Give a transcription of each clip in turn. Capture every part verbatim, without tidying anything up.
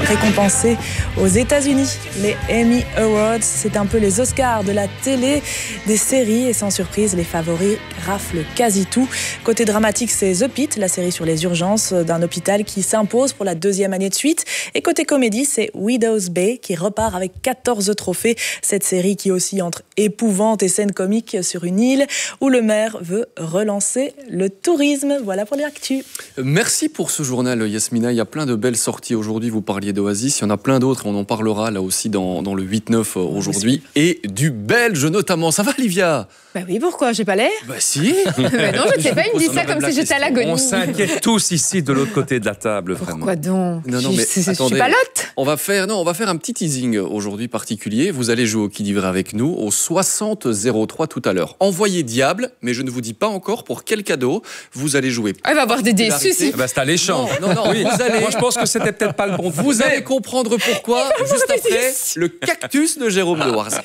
récompensés aux États-Unis. Les Emmy Awards, c'est un peu les Oscars de la télé, des séries, et sans surprise, les favoris raflent quasi tout. Côté dramatique, c'est The Pitt, la série sur les urgences d'un hôpital qui s'impose pour la deuxième année de suite. Et côté comédie, c'est Widow's Bay qui repart avec quatorze trophées. Cette série qui oscille entre épouvante et scène comique sur une île où le maire veut relancer le tourisme. Voilà pour les actus. Merci pour ce journal, Yasmina. Il y a plein de belles sorties aujourd'hui. Vous parliez d'Oasis. Il y en a plein d'autres. On en parlera là aussi dans, dans le huit neuf aujourd'hui. Et du belge notamment. Ça va, Livia? Bah oui, pourquoi? J'ai pas l'air? Bah si. Mais non, je ne sais pas, il me dit ça comme si j'étais à l'agonie. On s'inquiète tous ici de l'autre côté de la table, vraiment. Pourquoi donc? Non, non, mais je, je, attendez, je suis pas lotte. On va faire, non, on va faire un petit teasing aujourd'hui particulier. Vous allez jouer au qui dit vrai avec nous au soixante zéro trois tout à l'heure. Envoyez diable, mais je ne vous dis pas encore pour quel cadeau vous allez jouer. Ah, il va y avoir des déçus, si. Bah, c'est alléchant. Non, non, non. Oui. Vous allez... Moi, je pense que c'était peut-être pas le bon. Vous allez comprendre pourquoi juste après le cactus de Jérôme de Warzay.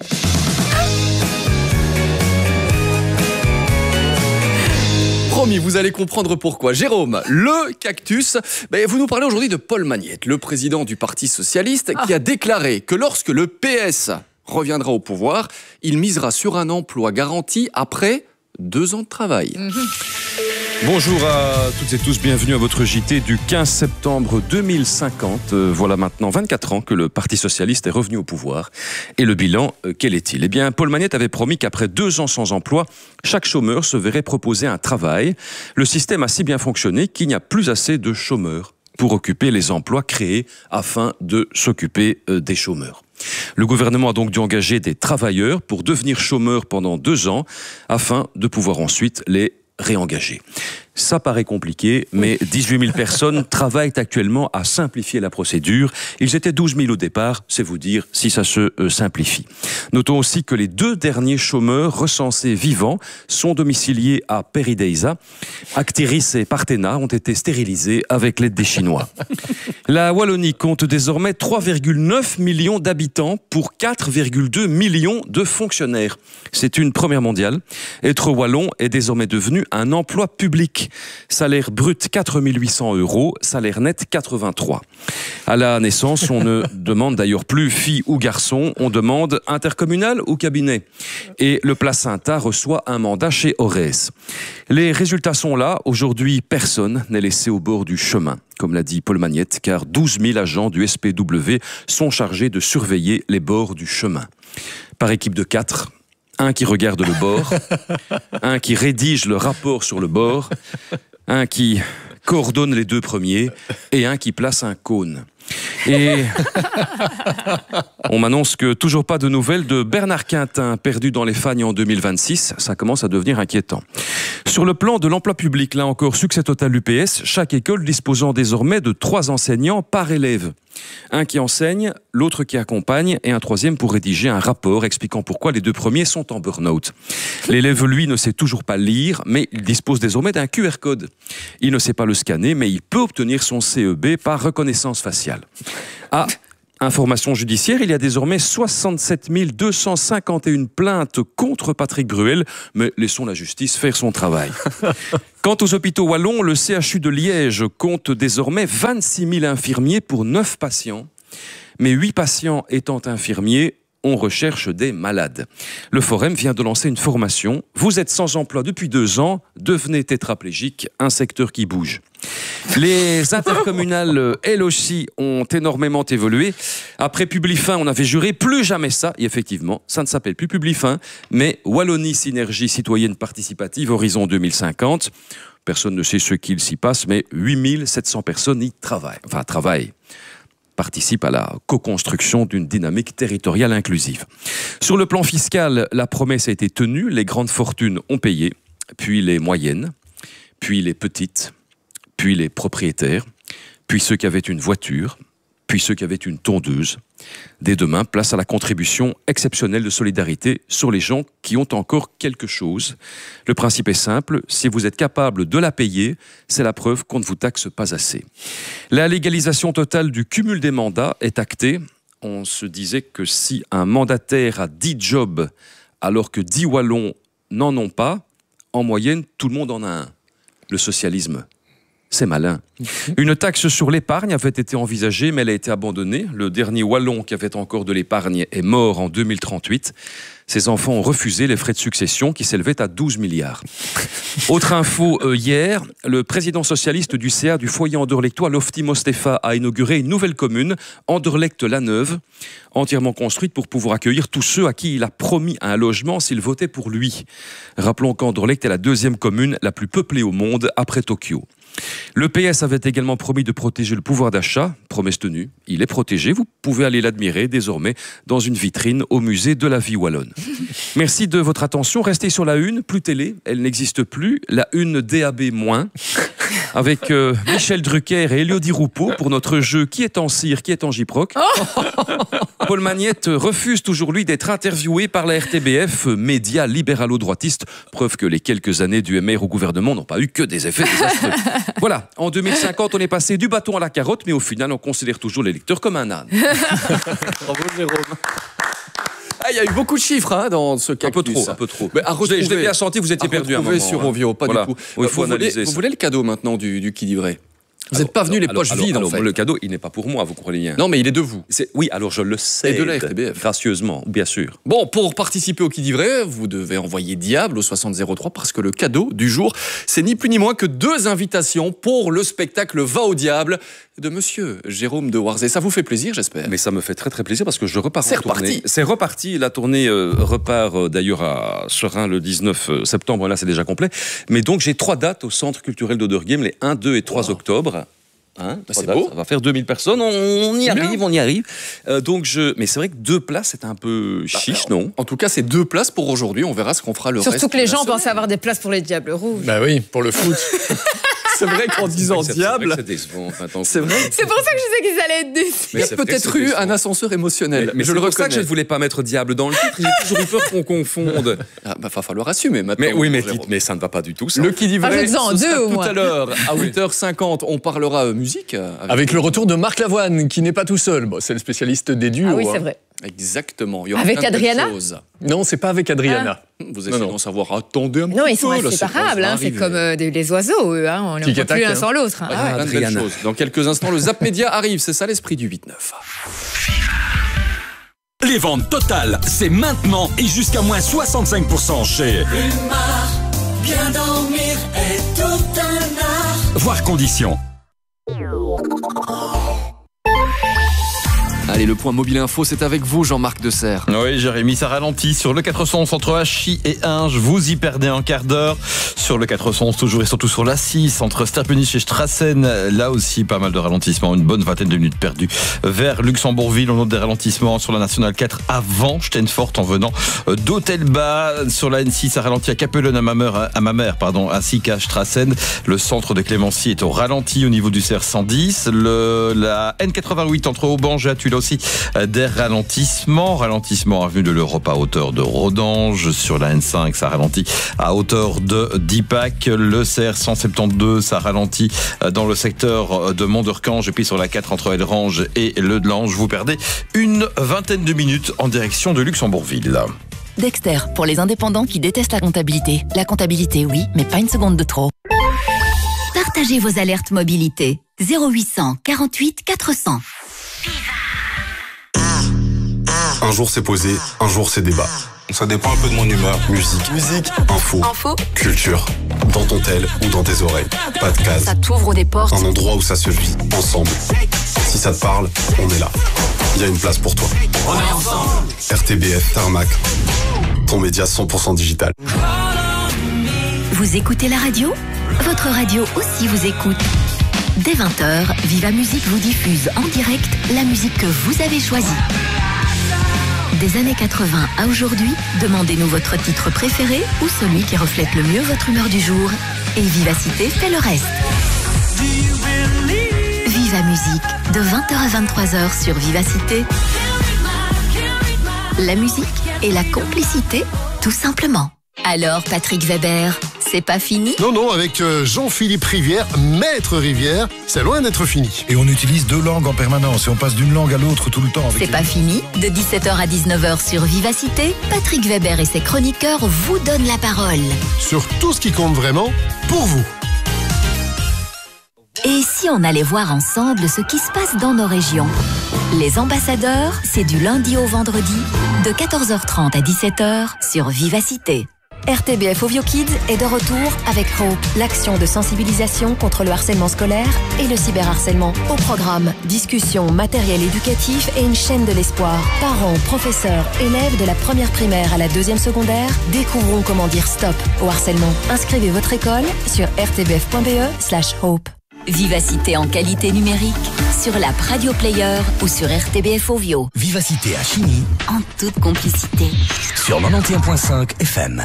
Promis, vous allez comprendre pourquoi. Jérôme, le cactus, ben, vous nous parlez aujourd'hui de Paul Magnette, le président du Parti Socialiste, qui a déclaré que lorsque le P S reviendra au pouvoir, il misera sur un emploi garanti après deux ans de travail. Mmh. Bonjour à toutes et tous, bienvenue à votre J T du quinze septembre deux mille cinquante. Euh, voilà maintenant vingt-quatre ans que le Parti Socialiste est revenu au pouvoir. Et le bilan, euh, quel est-il? Eh bien, Paul Magnette avait promis qu'après deux ans sans emploi, chaque chômeur se verrait proposer un travail. Le système a si bien fonctionné qu'il n'y a plus assez de chômeurs pour occuper les emplois créés afin de s'occuper euh, des chômeurs. Le gouvernement a donc dû engager des travailleurs pour devenir chômeurs pendant deux ans afin de pouvoir ensuite les réengagés. Ça paraît compliqué, mais dix-huit mille personnes travaillent actuellement à simplifier la procédure. Ils étaient douze mille au départ, c'est vous dire si ça se euh, simplifie. Notons aussi que les deux derniers chômeurs recensés vivants sont domiciliés à Perideisa. Actiris et Partena ont été stérilisés avec l'aide des Chinois. La Wallonie compte désormais trois virgule neuf millions d'habitants pour quatre virgule deux millions de fonctionnaires. C'est une première mondiale. Être wallon est désormais devenu un emploi public. Salaire brut quatre mille huit cents euros, salaire net quatre-vingt-trois. À la naissance, on ne demande d'ailleurs plus fille ou garçon, on demande intercommunal ou cabinet. Et le placenta reçoit un mandat chez Orez. Les résultats sont là. Aujourd'hui, personne n'est laissé au bord du chemin, comme l'a dit Paul Magnette, car douze mille agents du S P W sont chargés de surveiller les bords du chemin. Par équipe de quatre. Un qui regarde le bord, un qui rédige le rapport sur le bord, un qui coordonne les deux premiers et un qui place un cône. Et on m'annonce que toujours pas de nouvelles de Bernard Quintin, perdu dans les Fagnes en deux mille vingt-six. Ça commence à devenir inquiétant. Sur le plan de l'emploi public, là encore, succès total du P S, chaque école disposant désormais de trois enseignants par élève. Un qui enseigne, l'autre qui accompagne et un troisième pour rédiger un rapport expliquant pourquoi les deux premiers sont en burn-out. L'élève, lui, ne sait toujours pas lire, mais il dispose désormais d'un Q R code. Il ne sait pas le scanner, mais il peut obtenir son C E B par reconnaissance faciale. Ah, information judiciaire, il y a désormais soixante-sept mille deux cent cinquante et une plaintes contre Patrick Bruel, mais laissons la justice faire son travail. Quant aux hôpitaux wallons, le C H U de Liège compte désormais vingt-six mille infirmiers pour neuf patients. Mais huit patients étant infirmiers, on recherche des malades. Le Forum vient de lancer une formation. Vous êtes sans emploi depuis deux ans, devenez tétraplégique, un secteur qui bouge. Les intercommunales, elles aussi, ont énormément évolué. Après Publifin, on avait juré plus jamais ça. Et effectivement, ça ne s'appelle plus Publifin, mais Wallonie Synergie Citoyenne Participative Horizon deux mille cinquante. Personne ne sait ce qu'il s'y passe, mais huit mille sept cents personnes y travaillent. Enfin, travaillent. Participe à la co-construction d'une dynamique territoriale inclusive. Sur le plan fiscal, la promesse a été tenue, les grandes fortunes ont payé, puis les moyennes, puis les petites, puis les propriétaires, puis ceux qui avaient une voiture, puis ceux qui avaient une tondeuse. Dès demain, place à la contribution exceptionnelle de solidarité sur les gens qui ont encore quelque chose. Le principe est simple, si vous êtes capable de la payer, c'est la preuve qu'on ne vous taxe pas assez. La légalisation totale du cumul des mandats est actée. On se disait que si un mandataire a dix jobs alors que dix Wallons n'en ont pas, en moyenne, tout le monde en a un. Le socialisme C'est malin. Une taxe sur l'épargne avait été envisagée, mais elle a été abandonnée. Le dernier Wallon qui avait encore de l'épargne est mort en deux mille trente-huit. Ses enfants ont refusé les frais de succession qui s'élevaient à douze milliards. Autre info, euh, hier, le président socialiste du C A du foyer anderlechtois, Lofty Mostefa, a inauguré une nouvelle commune, Anderlecht-la-Neuve, entièrement construite pour pouvoir accueillir tous ceux à qui il a promis un logement s'ils votaient pour lui. Rappelons qu'Anderlecht est la deuxième commune la plus peuplée au monde après Tokyo. Le P S avait également promis de protéger le pouvoir d'achat. Promesse tenue, il est protégé. Vous pouvez aller l'admirer désormais dans une vitrine au musée de la vie wallonne. Merci de votre attention. Restez sur la une. Plus télé, elle n'existe plus. La une D A B moins. Avec euh, Michel Drucker et Élodie Roupeau pour notre jeu Qui est en cire, qui est en giproc. Oh Paul Magnette refuse toujours, lui, d'être interviewé par la R T B F, média libéralo-droitiste. Preuve que les quelques années du M R au gouvernement n'ont pas eu que des effets désastreux. Voilà, en deux mille cinquante, on est passé du bâton à la carotte, mais au final, on considère toujours l'électeur comme un âne. Bravo, Jérôme. Ah, il y a eu beaucoup de chiffres hein, dans ce cactus. Un peu trop, un peu trop. Mais à retrouver, je l'ai bien senti, vous étiez perdu à un moment. Sur Ovio, pas voilà. du tout. Il faut vous, analyser voulez, vous voulez le cadeau maintenant du, du qui dit vrai? Vous n'êtes pas venu les alors, poches alors, vides, alors, en fait. Le cadeau, il n'est pas pour moi, vous croyez bien. Non, mais il est de vous. C'est, oui, alors je le sais. Et de la R T B F. Gracieusement, bien sûr. Bon, pour participer au qui dit vrai, vous devez envoyer Diable au soixante zéro trois parce que le cadeau du jour, c'est ni plus ni moins que deux invitations pour le spectacle Va au diable de monsieur Jérôme de Warzé. Ça vous fait plaisir, j'espère? Mais ça me fait très très plaisir parce que je repars C'est en tournée. reparti. C'est reparti. La tournée euh, repart euh, d'ailleurs à Serein le dix-neuf septembre. Là, c'est déjà complet. Mais donc, j'ai trois dates au Centre culturel d'Oderghem, les un, deux et trois octobre. Hein, c'est dates, beau. Ça va faire deux mille personnes. On, on y arrive, bien. on y arrive. Euh, donc je, mais c'est vrai que deux places, c'est un peu chiche, non? En tout cas, c'est deux places pour aujourd'hui. On verra ce qu'on fera le reste. Surtout que les de la gens semaine. pensaient avoir des places pour les Diables Rouges. Bah oui, pour le foot. C'est vrai qu'en disant C'est- diable, c'est décevant. Enfin, tant que- c'est vrai. C'est pour ça que je disais qu'ils allaient être déçus. Il y a c'est vrai que peut-être c'est eu décevant. un ascenseur émotionnel. Mais, mais je c'est le pour ça que reconnais. je ne voulais pas mettre diable dans le titre. J'ai toujours eu peur qu'on confonde. Ah, bah, va falloir assumer maintenant. Mais oui, mais, Jérôme. dites, mais ça ne va pas du tout. Ça. Le qui dit vrai, Rajoute-en ce deux, sera au tout moins. à l'heure à huit heures cinquante. On parlera euh, musique. euh, Avec... Avec le retour de Marc Lavoine, qui n'est pas tout seul. Bon, c'est le spécialiste des duos. Ah oui, hein. c'est vrai. Exactement. Il y aura Avec plein de belles Adriana choses. Non, c'est pas avec Adriana. Vous essayez Non, non. d'en savoir. Attendez un Non, petit ils sont peu. là, c'est inséparables. pas- ça va Hein, c'est arriver. comme euh, des- les oiseaux, eux. Hein, on ne Tic peut et tac, plus l'un hein. sans l'autre. hein. Ah, Ah ouais. plein de belles Adriana. choses. Dans quelques instants, le Zap Média arrive. C'est ça l'esprit du huit neuf. Les ventes totales, c'est maintenant et jusqu'à moins soixante-cinq pour cent chez Humar, bien dormir est tout un art. Voir conditions. Allez, le point mobile info, c'est avec vous, Jean-Marc Desserre. Oui, Jérémy, ça ralentit sur le quatre cent onze entre Hachy et Hinges. Vous y perdez un quart d'heure. Sur le quatre cent onze, toujours et surtout sur l'A six, entre Sterpenich et Strassen. Là aussi, pas mal de ralentissements. Une bonne vingtaine de minutes perdues vers Luxembourgville. On note des ralentissements sur la Nationale quatre avant Steinfort en venant d'Hôtel-Bas. Sur la N six, ça ralentit à Capellen, à Mamers, à Mamers, pardon, ainsi qu'à Strassen. Le centre de Clémency est au ralenti au niveau du C R cent dix. Le, la N quatre-vingt-huit entre Aubange et Attu, là aussi des ralentissements. Ralentissement avenue de l'Europe à hauteur de Rodange. Sur la N cinq, ça ralentit à hauteur de Dipac. Le C R cent soixante-douze, ça ralentit dans le secteur de Monderkange. Et puis sur la quatre entre Elrange et Le Delange, vous perdez une vingtaine de minutes en direction de Luxembourgville. Dexter, pour les indépendants qui détestent la comptabilité. La comptabilité, oui, mais pas une seconde de trop. Partagez vos alertes mobilité. zéro huit cent quarante-huit quatre cents. Un jour c'est posé, un jour c'est débat. Ça dépend un peu de mon humeur. Musique, musique, info, Info, culture. Dans ton tel ou dans tes oreilles. Pas de case. ça t'ouvre des portes. Un endroit où ça se vit, ensemble. Si ça te parle, on est là. Il y a une place pour toi. On est ensemble. R T B F, Tarmac. Ton média cent pour cent digital. Vous écoutez la radio? Votre radio aussi vous écoute. Dès vingt heures, Viva Musique vous diffuse en direct la musique que vous avez choisie. Des années quatre-vingts à aujourd'hui, demandez-nous votre titre préféré ou celui qui reflète le mieux votre humeur du jour. Et Vivacité fait le reste. Viva Musique, de vingt heures à vingt-trois heures sur Vivacité. La musique et la complicité, tout simplement. Alors, Patrick Weber, c'est pas fini? Non, non, avec euh, Jean-Philippe Rivière, maître Rivière, c'est loin d'être fini. Et on utilise deux langues en permanence et on passe d'une langue à l'autre tout le temps. avec C'est les- pas fini. De dix-sept heures à dix-neuf heures sur Vivacité, Patrick Weber et ses chroniqueurs vous donnent la parole. Sur tout ce qui compte vraiment, pour vous. Et si on allait voir ensemble ce qui se passe dans nos régions? Les ambassadeurs, c'est du lundi au vendredi, de quatorze heures trente à dix-sept heures sur Vivacité. R T B F Ovio Kids est de retour avec Hope, l'action de sensibilisation contre le harcèlement scolaire et le cyberharcèlement. Au programme, discussions, matériel éducatif et une chaîne de l'espoir. Parents, professeurs, élèves de la première primaire à la deuxième secondaire, découvrons comment dire stop au harcèlement. Inscrivez votre école sur r t b f point b e slash hope. Vivacité en qualité numérique sur l'app Radio Player ou sur R T B F Ovio. Vivacité à Chigny en toute complicité sur quatre-vingt-onze virgule cinq F M.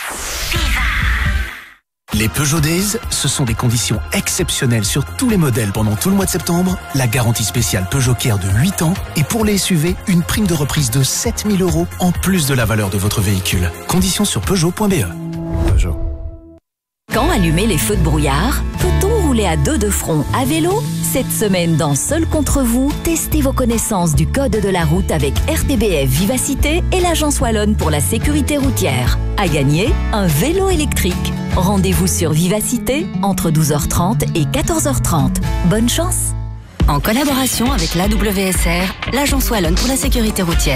Les Peugeot Days, ce sont des conditions exceptionnelles sur tous les modèles pendant tout le mois de septembre. La garantie spéciale Peugeot Care de huit ans et pour les S U V, une prime de reprise de sept mille euros en plus de la valeur de votre véhicule. Conditions sur peugeot point b e. Peugeot. Quand allumer les feux de brouillard? Peut-on rouler à deux de front à vélo? Cette semaine, dans Seul contre vous, testez vos connaissances du code de la route avec R T B F Vivacité et l'Agence Wallonne pour la sécurité routière. À gagner, un vélo électrique. Rendez-vous sur Vivacité entre douze heures trente et quatorze heures trente. Bonne chance! En collaboration avec l'A W S R, l'Agence Wallonne pour la sécurité routière.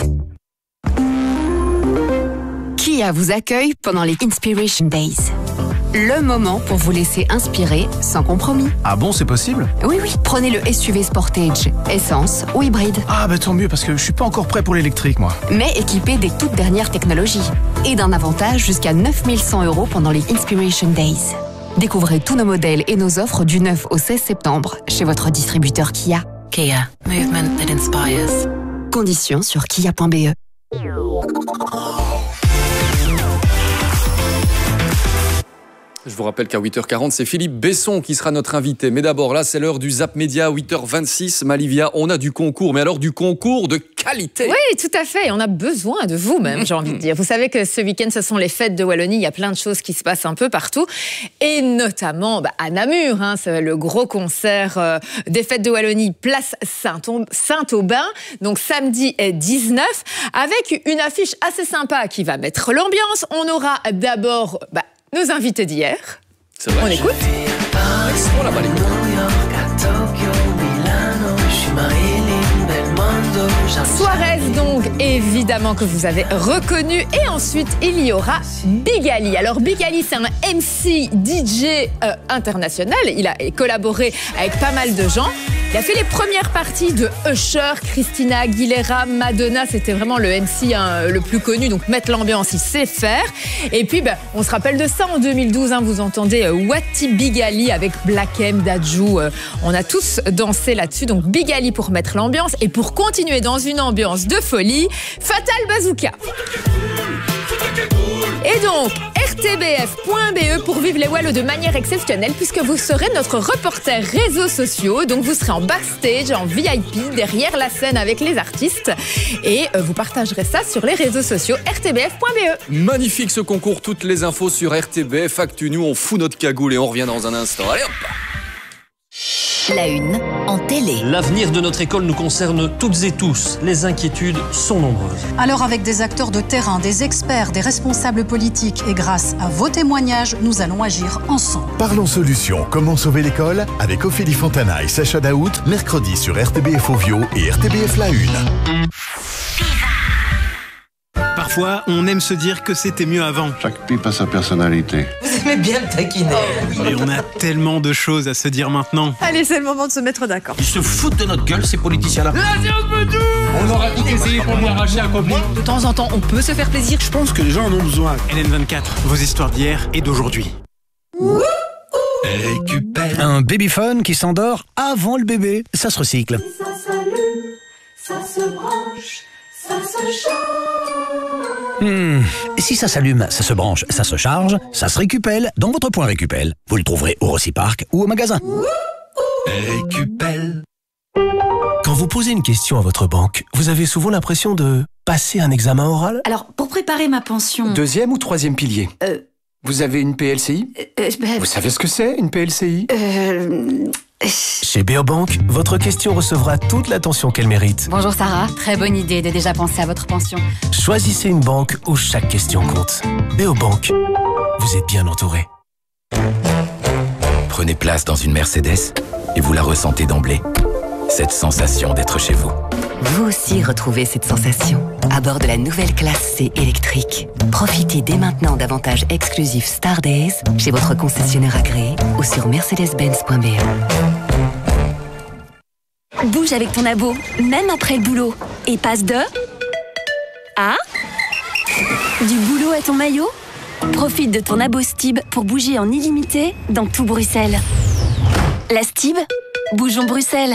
Kia vous accueille pendant les Inspiration Days. Le moment pour vous laisser inspirer sans compromis. Ah bon, c'est possible? Oui, oui. Prenez le S U V Sportage, essence ou hybride. Ah bah tant mieux, parce que je suis pas encore prêt pour l'électrique, moi. Mais équipé des toutes dernières technologies. Et d'un avantage jusqu'à neuf mille cent euros pendant les Inspiration Days. Découvrez tous nos modèles et nos offres du neuf au seize septembre chez votre distributeur Kia. Kia, movement that inspires. Conditions sur kia point b e. Je vous rappelle qu'à huit heures quarante, c'est Philippe Besson qui sera notre invité. Mais d'abord, là, c'est l'heure du Zap Média, huit heures vingt-six. Malivia, on a du concours, mais alors du concours de qualité. Oui, tout à fait. On a besoin de vous même, j'ai envie de dire. Vous savez que ce week-end, ce sont les fêtes de Wallonie. Il y a plein de choses qui se passent un peu partout. Et notamment bah, à Namur, hein, c'est le gros concert euh, des fêtes de Wallonie, place Saint-Aubin. Donc samedi dix-neuf, avec une affiche assez sympa qui va mettre l'ambiance. On aura d'abord... Bah, nos invités d'hier. On écoute. On la balade. Suarez donc, évidemment que vous avez reconnu. Et ensuite, il y aura Big Ali. Alors Big Ali, c'est un M C D J euh, international. Il a collaboré avec pas mal de gens. Il a fait les premières parties de Usher, Christina Aguilera, Madonna. C'était vraiment le M C hein, le plus connu. Donc mettre l'ambiance, il sait faire. Et puis, ben, on se rappelle de ça en deux mille douze. Hein, vous entendez euh, Wati Big Ali avec Black M, Dadju. Euh, on a tous dansé là-dessus. Donc Big Ali pour mettre l'ambiance. Et pour continuer dans une ambiance de folie, Fatal Bazooka. Et donc, r t b f point b e pour vivre les Wallos de manière exceptionnelle, puisque vous serez notre reporter réseaux sociaux. Donc, vous serez en backstage, en V I P, derrière la scène avec les artistes. Et euh, vous partagerez ça sur les réseaux sociaux r t b f point b e. Magnifique ce concours. Toutes les infos sur R T B F Actu. Nous, on fout notre cagoule et on revient dans un instant. Allez hop! La une en télé. L'avenir de notre école nous concerne toutes et tous. Les inquiétudes sont nombreuses. Alors avec des acteurs de terrain, des experts, des responsables politiques et grâce à vos témoignages, nous allons agir ensemble. Parlons solutions. Comment sauver l'école? Avec Ophélie Fontana et Sacha Daoud, mercredi sur R T B F Ovio et R T B F La Une. Parfois, on aime se dire que c'était mieux avant. Chaque pipe a sa personnalité. Vous aimez bien le taquiner. Et on a tellement de choses à se dire maintenant. Allez, c'est le moment de se mettre d'accord. Ils se foutent de notre gueule, ces politiciens-là. La science me tue. On aura tout essayé pour lui arracher un copain. De temps en temps, on peut se faire plaisir. Je pense que les gens en ont besoin. L N vingt-quatre, vos histoires d'hier et d'aujourd'hui. Récupère. Un babyphone qui s'endort avant le bébé. Ça se recycle. Ça s'allume, ça se branche, ça se charge. Hmm. Si ça s'allume, ça se branche, ça se charge, ça se récupelle dans votre point Récupel. Vous le trouverez au Rossi-Park ou au magasin. Récupel. Quand vous posez une question à votre banque, vous avez souvent l'impression de passer un examen oral? Alors, pour préparer ma pension... Deuxième ou troisième pilier? Euh... Vous avez une P L C I? euh, bah... Vous savez ce que c'est, une P L C I? Euh... Chez Beobank, votre question recevra toute l'attention qu'elle mérite. Bonjour Sarah, très bonne idée de déjà penser à votre pension. Choisissez une banque où chaque question compte. Beobank, vous êtes bien entouré. prenez place dans une Mercedes et vous la ressentez d'emblée. Cette sensation d'être chez vous. Vous aussi retrouvez cette sensation à bord de la nouvelle classe C électrique. Profitez dès maintenant d'avantages exclusifs Star Days chez votre concessionnaire agréé ou sur mercedes benz point b e. Bouge avec ton abo, même après le boulot. Et passe de... à... du boulot à ton maillot. Profite de ton abo Stib pour bouger en illimité dans tout Bruxelles. La Stib, bougeons Bruxelles.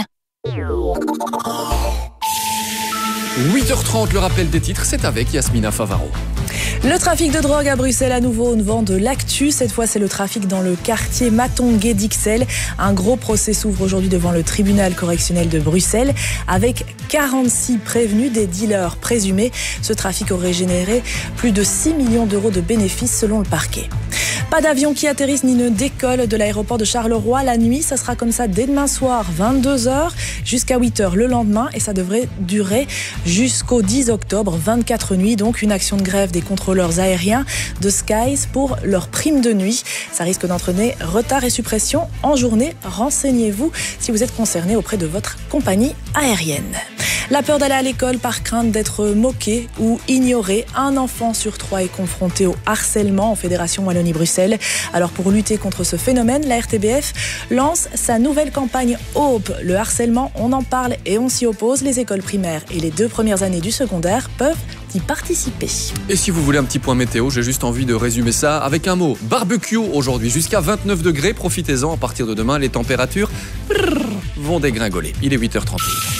huit heures trente, le rappel des titres, c'est avec Yasmina Favaro. Le trafic de drogue à Bruxelles à nouveau au devant de l'actu. Cette fois, c'est le trafic dans le quartier Matongué d'Ixelles. Un gros procès s'ouvre aujourd'hui devant le tribunal correctionnel de Bruxelles avec quarante-six prévenus, des dealers présumés. Ce trafic aurait généré plus de six millions d'euros de bénéfices selon le parquet. Pas d'avion qui atterrisse ni ne décolle de l'aéroport de Charleroi la nuit. Ça sera comme ça dès demain soir, vingt-deux heures, jusqu'à huit heures le lendemain. Et ça devrait durer jusqu'au dix octobre, vingt-quatre nuits. Donc une action de grève des contrôleurs aériens de Skies pour leur prime de nuit. Ça risque d'entraîner retard et suppression en journée. Renseignez-vous si vous êtes concerné auprès de votre compagnie aérienne. La peur d'aller à l'école par crainte d'être moqué ou ignoré. Un enfant sur trois est confronté au harcèlement en Fédération Wallonie-Bruxelles. Alors pour lutter contre ce phénomène, la R T B F lance sa nouvelle campagne Hope. Le harcèlement, on en parle et on s'y oppose. Les écoles primaires et les deux premières années du secondaire peuvent y participer. Et si vous voulez un petit point météo, j'ai juste envie de résumer ça avec un mot. Barbecue aujourd'hui, jusqu'à vingt-neuf degrés. Profitez-en, à partir de demain, les températures vont dégringoler. Il est huit heures trente.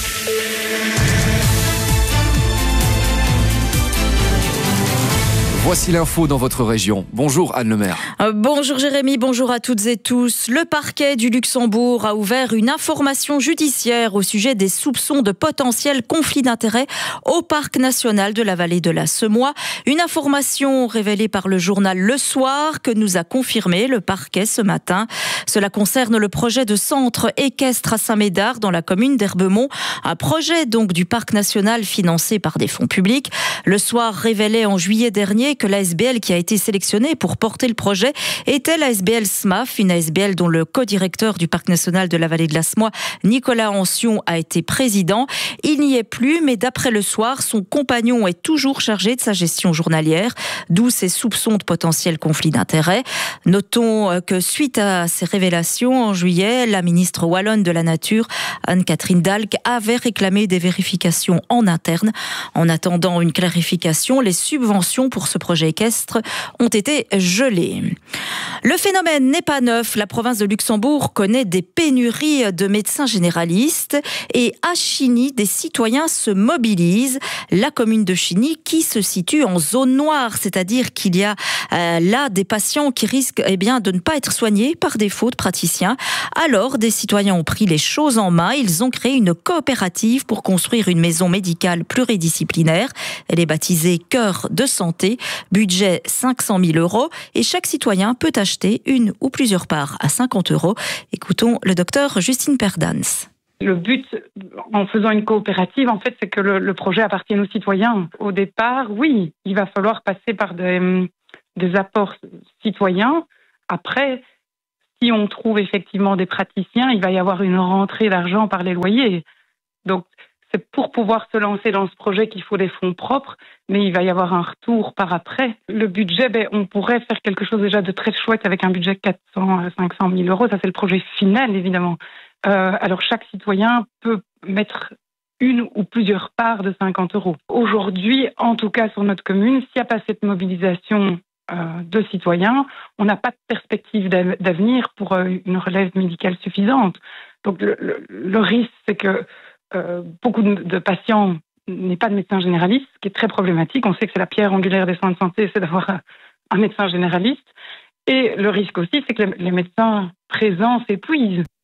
Voici l'info dans votre région. Bonjour Anne Lemaire. Euh, bonjour Jérémy, bonjour à toutes et tous. Le parquet du Luxembourg a ouvert une information judiciaire au sujet des soupçons de potentiel conflit d'intérêts au parc national de la vallée de la Semois. Une information révélée par le journal Le Soir que nous a confirmé le parquet ce matin. Cela concerne le projet de centre équestre à Saint-Médard dans la commune d'Herbemont. Un projet donc du parc national financé par des fonds publics. Le Soir révélait en juillet dernier que l'A S B L qui a été sélectionnée pour porter le projet était l'A S B L S M A F, une A S B L dont le co-directeur du parc national de la vallée de la Semois, Nicolas Ancion, a été président. Il n'y est plus, mais d'après Le Soir, son compagnon est toujours chargé de sa gestion journalière, d'où ces soupçons de potentiel conflit d'intérêts. Notons que suite à ces révélations, en juillet, la ministre wallonne de la Nature, Anne-Catherine Dalck, avait réclamé des vérifications en interne. En attendant une clarification, les subventions pour ce projet équestre ont été gelés. Le phénomène n'est pas neuf. La province de Luxembourg connaît des pénuries de médecins généralistes et à Chigny, des citoyens se mobilisent. La commune de Chigny qui se situe en zone noire, c'est-à-dire qu'il y a euh, là des patients qui risquent eh bien, de ne pas être soignés par défaut de praticiens. Alors, des citoyens ont pris les choses en main. Ils ont créé une coopérative pour construire une maison médicale pluridisciplinaire. Elle est baptisée Cœur de Santé. Budget cinq cent mille euros et chaque citoyen peut acheter une ou plusieurs parts à cinquante euros. Écoutons le docteur Justine Perdans. Le but, en faisant une coopérative, en fait, c'est que le, le projet appartienne aux citoyens. Au départ, oui, il va falloir passer par des, des apports citoyens. Après, si on trouve effectivement des praticiens, il va y avoir une rentrée d'argent par les loyers. Donc, c'est pour pouvoir se lancer dans ce projet qu'il faut des fonds propres, mais il va y avoir un retour par après. Le budget, ben, on pourrait faire quelque chose déjà de très chouette avec un budget de quatre cents à cinq cent mille euros. Ça, c'est le projet final, évidemment. Euh, alors, chaque citoyen peut mettre une ou plusieurs parts de cinquante euros. Aujourd'hui, en tout cas sur notre commune, s'il n'y a pas cette mobilisation euh, de citoyens, on n'a pas de perspective d'avenir pour euh, une relève médicale suffisante. Donc, le, le, le risque, c'est que Euh, beaucoup de, de patients n'aient pas de médecin généraliste, ce qui est très problématique. On sait que c'est la pierre angulaire des soins de santé, c'est d'avoir un, un médecin généraliste. Et le risque aussi, c'est que les, les médecins présents s'épuisent.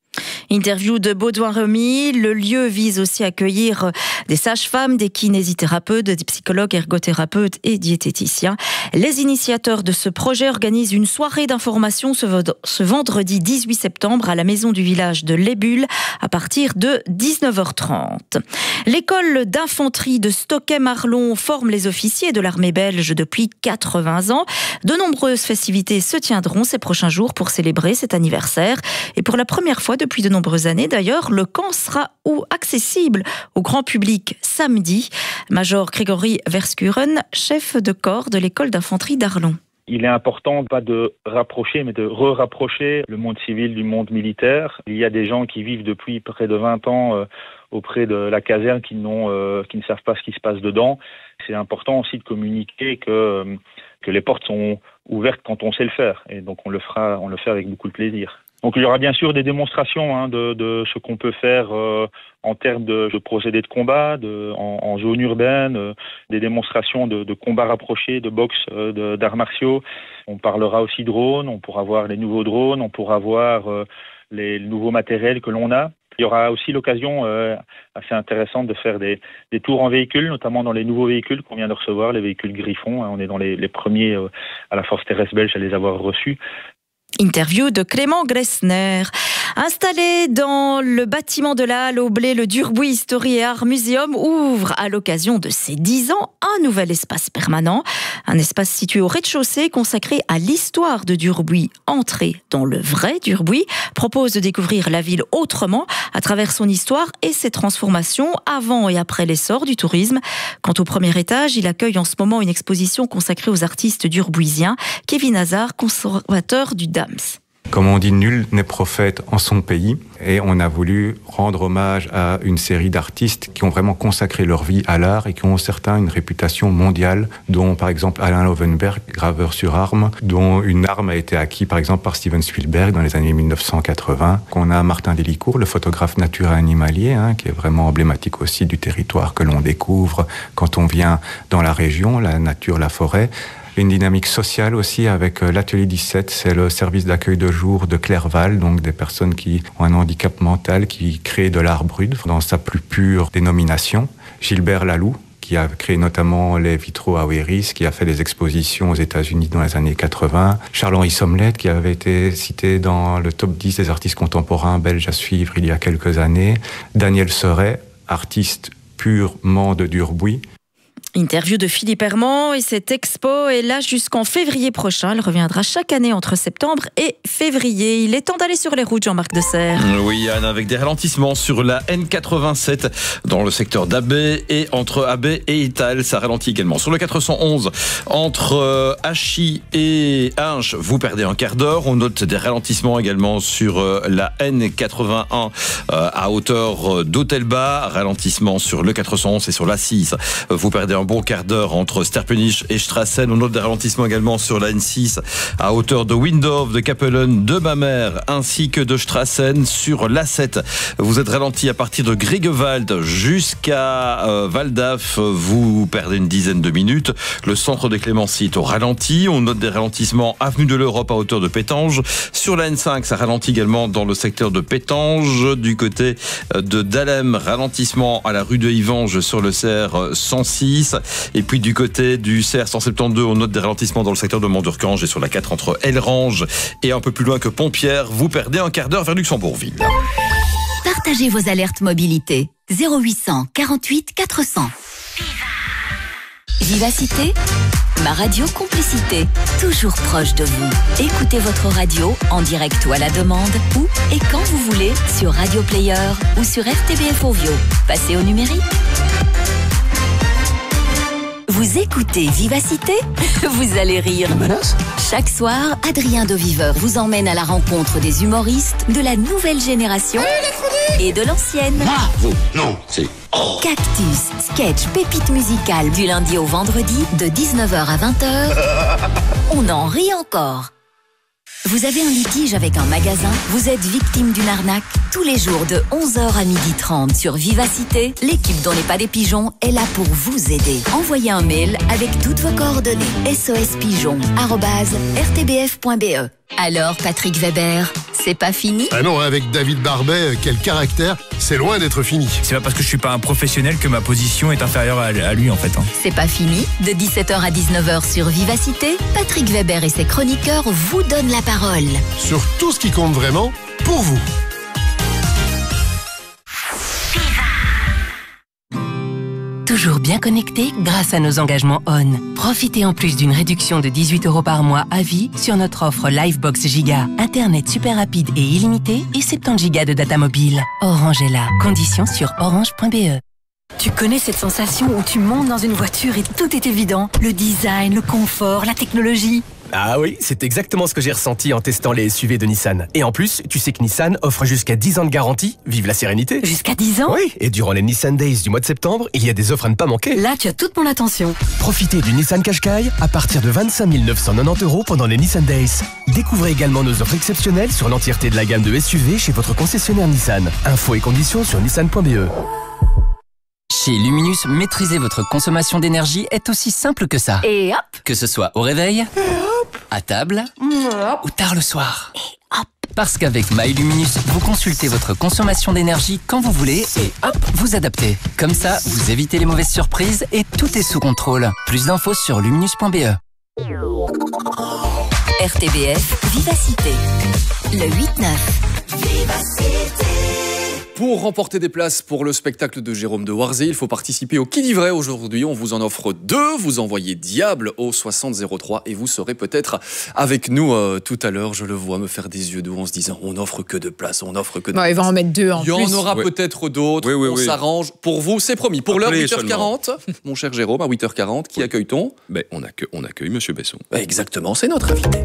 Interview de Baudouin Remy. Le lieu vise aussi à accueillir des sages-femmes, des kinésithérapeutes, des psychologues, ergothérapeutes et diététiciens. Les initiateurs de ce projet organisent une soirée d'information ce vendredi dix-huit septembre à la maison du village de Les Bulles à partir de dix-neuf heures trente. L'école d'infanterie de Stockey-Marlon forme les officiers de l'armée belge depuis quatre-vingts ans. De nombreuses festivités se tiendront ces prochains jours pour célébrer cet anniversaire. Et pour la première fois depuis de nombreuses années d'ailleurs, le camp sera accessible au grand public samedi. Major Grégory Verskuren, chef de corps de l'école d'infanterie d'Arlon. Il est important pas de rapprocher, mais de re-rapprocher le monde civil du monde militaire. Il y a des gens qui vivent depuis près de vingt ans euh, auprès de la caserne qui, n'ont, euh, qui ne savent pas ce qui se passe dedans. C'est important aussi de communiquer que, euh, que les portes sont ouvertes quand on sait le faire. Et donc on le fera, on le fait avec beaucoup de plaisir. Donc il y aura bien sûr des démonstrations hein, de, de ce qu'on peut faire euh, en termes de, de procédés de combat, de, en, en zone urbaine, euh, des démonstrations de, de combats rapprochés, de boxe, euh, de, d'arts martiaux. On parlera aussi drones, on pourra voir les nouveaux drones, on pourra voir euh, les nouveaux matériels que l'on a. Il y aura aussi l'occasion euh, assez intéressante de faire des, des tours en véhicule, notamment dans les nouveaux véhicules qu'on vient de recevoir, les véhicules Griffon. On est dans les, les premiers euh, à la force terrestre belge à les avoir reçus. Interview de Clément Gressner. Installé dans le bâtiment de la Halle au Blé, le Durbuy History et Art Museum ouvre à l'occasion de ses dix ans un nouvel espace permanent. Un espace situé au rez-de-chaussée consacré à l'histoire de Durbuy. Entrée dans le vrai Durbuy propose de découvrir la ville autrement à travers son histoire et ses transformations avant et après l'essor du tourisme. Quant au premier étage, il accueille en ce moment une exposition consacrée aux artistes durbuisiens. Kevin Hazard, conservateur du D A M S. Comme on dit, nul n'est prophète en son pays. Et on a voulu rendre hommage à une série d'artistes qui ont vraiment consacré leur vie à l'art et qui ont certains une réputation mondiale, dont par exemple Alain Lovenberg, graveur sur arme, dont une arme a été acquise par exemple par Steven Spielberg dans les années mille neuf cent quatre-vingts. Qu'on a Martin Delicourt, le photographe nature et animalier, hein, qui est vraiment emblématique aussi du territoire que l'on découvre quand on vient dans la région, la nature, la forêt. Une dynamique sociale aussi avec l'Atelier dix-sept, c'est le service d'accueil de jour de Clerval, donc des personnes qui ont un handicap mental, qui créent de l'art brut dans sa plus pure dénomination. Gilbert Laloux, qui a créé notamment les vitraux à Ouéris, qui a fait des expositions aux États-Unis dans les années quatre-vingts. Charles-Henri Sommelette, qui avait été cité dans le top dix des artistes contemporains belges à suivre il y a quelques années. Daniel Seret, artiste purement de Durbuy. Interview de Philippe Herman et cette expo est là jusqu'en février prochain. Elle reviendra chaque année entre septembre et février. Il est temps d'aller sur les routes, Jean-Marc Desserre. Oui, Anne, avec des ralentissements sur la N quatre-vingt-sept dans le secteur d'Abbé et entre Abbé et Ital. Ça ralentit également. Sur le quatre cent onze, entre Hachy et Hinche, vous perdez un quart d'heure. On note des ralentissements également sur la N quatre-vingt-un à hauteur d'Hôtel-Bas. Ralentissement sur le quatre cent onze et sur l'A six. Vous perdez un bon quart d'heure entre Sterpenich et Strassen. On note des ralentissements également sur la N six à hauteur de Windhof, de Capellen, de Mamers ainsi que de Strassen. Sur l'A sept, vous êtes ralenti à partir de Grégewald jusqu'à euh, Valdaf. Vous perdez une dizaine de minutes. Le centre de Clémency est au ralenti. On note des ralentissements avenue de l'Europe à hauteur de Pétange. Sur la N cinq, ça ralentit également dans le secteur de Pétange. Du côté de Dahlem, ralentissement à la rue de Hivange sur le C R cent six. Et puis du côté du C R cent soixante-douze, on note des ralentissements dans le secteur de Mont-Durcange et sur la quatre entre Elrange et un peu plus loin que Pompierre. Vous perdez un quart d'heure vers Luxembourgville. Partagez vos alertes mobilité. zéro huit cent quarante-huit quatre cents. Vivacité, ma radio complicité, toujours proche de vous. Écoutez votre radio en direct ou à la demande, où et quand vous voulez, sur Radio Player ou sur R T B F Ovio. Passez au numérique. Vous écoutez Vivacité? Vous allez rire. Chaque soir, Adrien de Viveur vous emmène à la rencontre des humoristes de la nouvelle génération et de l'ancienne. Ah, vous, non, c'est... Oh. Cactus, sketch, pépite musicale du lundi au vendredi de dix-neuf heures à vingt heures. On en rit encore. Vous avez un litige avec un magasin? Vous êtes victime d'une arnaque? Tous les jours de onze heures à midi trente sur Vivacité, l'équipe dont n'est pas des pigeons est là pour vous aider. Envoyez un mail avec toutes vos coordonnées. sospigeon arobase r t b f point b e. Alors, Patrick Weber, C'est pas fini? Ah non, avec David Barbet, quel caractère, c'est loin d'être fini. C'est pas parce que je suis pas un professionnel que ma position est inférieure à lui en fait. Hein. C'est pas fini. De dix-sept heures à dix-neuf heures sur Vivacité, Patrick Weber et ses chroniqueurs vous donnent la parole. Sur tout ce qui compte vraiment, pour vous. Toujours bien connecté grâce à nos engagements O N. Profitez en plus d'une réduction de dix-huit euros par mois à vie sur notre offre Livebox Giga. Internet super rapide et illimité et soixante-dix gigas de data mobile. Orange est là. Conditions sur orange point b e. Tu connais cette sensation où tu montes dans une voiture et tout est évident? Le design, le confort, la technologie. Ah oui, c'est exactement ce que j'ai ressenti en testant les S U V de Nissan. Et en plus, tu sais que Nissan offre jusqu'à dix ans de garantie. Vive la sérénité. Jusqu'à dix ans? Oui, et durant les Nissan Days du mois de septembre, il y a des offres à ne pas manquer. Là, tu as toute mon attention. Profitez du Nissan Qashqai à partir de vingt-cinq mille neuf cent quatre-vingt-dix euros pendant les Nissan Days. Découvrez également nos offres exceptionnelles sur l'entièreté de la gamme de S U V chez votre concessionnaire Nissan. Infos et conditions sur nissan point b e. Chez Luminus, maîtriser votre consommation d'énergie est aussi simple que ça. Et hop! Que ce soit au réveil, à table ou tard le soir. Et hop! Parce qu'avec MyLuminus, vous consultez votre consommation d'énergie quand vous voulez et hop, vous adaptez. Comme ça, vous évitez les mauvaises surprises et tout est sous contrôle. Plus d'infos sur luminus point b e. R T B F Vivacité. Le huit neuf. Vivacité. Pour remporter des places pour le spectacle de Jérôme Dewarzé, il faut participer au Qui dit vrai aujourd'hui. On vous en offre deux. Vous envoyez Diable au soixante zéro trois et vous serez peut-être avec nous euh, tout à l'heure. Je le vois me faire des yeux doux en se disant on n'offre que deux places, on n'offre que deux non, places. Il va en mettre deux en plus. Il y en aura ouais. peut-être d'autres. Oui, oui, on oui. s'arrange. Pour vous, c'est promis. Pour l'heure, Appelez huit heures quarante, mon cher Jérôme, à huit heures quarante, qui oui. accueille-t-on? ben, on, accueille, on accueille Monsieur Besson. Ben, exactement, c'est notre invité.